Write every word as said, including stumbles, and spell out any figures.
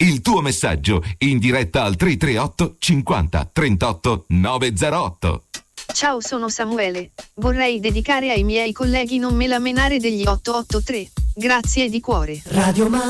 il tuo messaggio in diretta al tre tre otto cinquanta trentotto novecentootto. Ciao, sono Samuele. Vorrei dedicare ai miei colleghi Non me la menare degli otto otto tre. Grazie di cuore. Radio Ma-